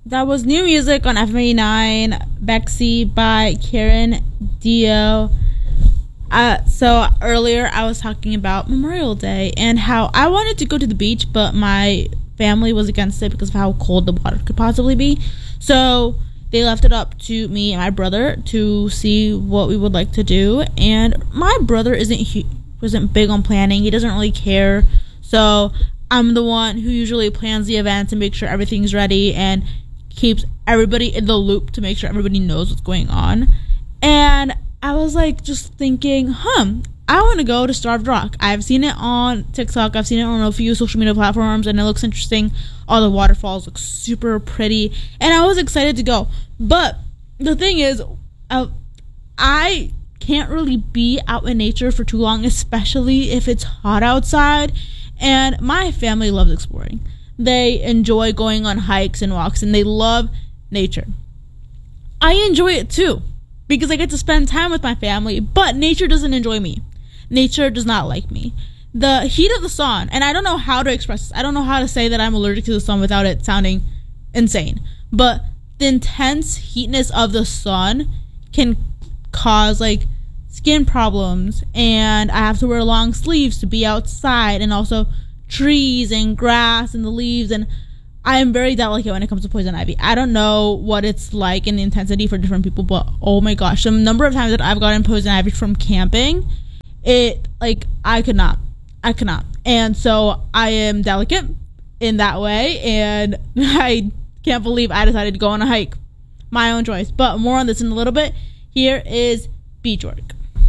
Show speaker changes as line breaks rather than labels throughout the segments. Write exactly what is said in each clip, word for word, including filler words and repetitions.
that was new music on F M eighty-nine, Bexy by Karen Dio. Uh, so earlier I was talking about Memorial Day and how I wanted to go to the beach, but my family was against it because of how cold the water could possibly be. So they left it up to me and my brother to see what we would like to do. And my brother isn't he wasn't big on planning. He doesn't really care. So I'm the one who usually plans the events and makes sure everything's ready and keeps everybody in the loop to make sure everybody knows what's going on. And I was like just thinking, huh, I want to go to Starved Rock. I've seen it on TikTok. I've seen it on a few social media platforms, and it looks interesting. All the waterfalls look super pretty, and I was excited to go. But the thing is, uh, I can't really be out in nature for too long, especially if it's hot outside. And my family loves exploring. They enjoy going on hikes and walks, and they love nature. I enjoy it too, because I get to spend time with my family, but nature doesn't enjoy me. Nature does not like me. The heat of the sun, and I don't know how to express this. I don't know how to say that I'm allergic to the sun without it sounding insane. But the intense heatness of the sun can cause, like, skin problems, and I have to wear long sleeves to be outside, and also trees and grass and the leaves, and I am very delicate when it comes to poison ivy. I don't know what it's like in the intensity for different people, but oh my gosh, the number of times that I've gotten poison ivy from camping, it, like, I could not. I could not. And so I am delicate in that way, and I can't believe I decided to go on a hike. My own choice. But more on this in a little bit. Here is Beach Work.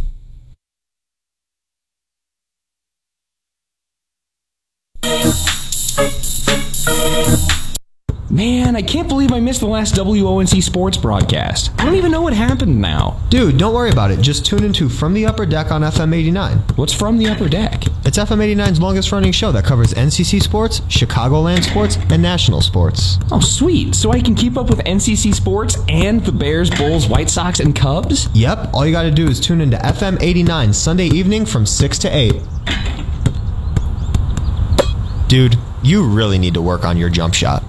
Man, I can't believe I missed the last W O N C Sports broadcast. I don't even know what happened now.
Dude, don't worry about it. Just tune into From the Upper Deck on F M eighty-nine.
What's From the Upper Deck?
It's F M eighty-nine's longest running show that covers N C C sports, Chicagoland sports, and national sports.
Oh, sweet. So I can keep up with N C C sports and the Bears, Bulls, White Sox, and Cubs?
Yep. All you gotta do is tune into F M eighty-nine Sunday evening from six to eight. Dude, you really need to work on your jump shot.